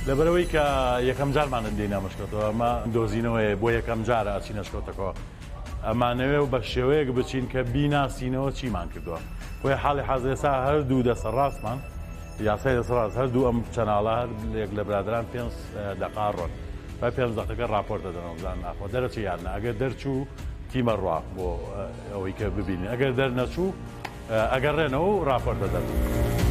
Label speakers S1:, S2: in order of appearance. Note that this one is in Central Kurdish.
S1: لەبەرەوەی کە یەکەم جارمانە دێنا مشکەوتەوە ئەمە دۆزینەوەی بۆ یەکەم جارە ئەچینە شکۆتەکەەوە ئەمانەوێ و بە شێوەیەک بچین کە بیناسینەوە چیمان کردووە بۆی حاڵی حەزێسا هەردوو دەسە ڕاستمان یاسای دەسە ڕاست هەردوو ئەم چەناڵە هەر یەک لە برادران 5 دەقاڕۆن با 5 دقیقە راپۆرتە دەنەوەزان ناخۆ دەرەچی یانە ئەگەر دەرچوو تیمە ڕوا بۆ ئەوەی کە ببینین ئەگەر دەرنەچوو ئەگەڕێنەوە و راپۆرتە دەن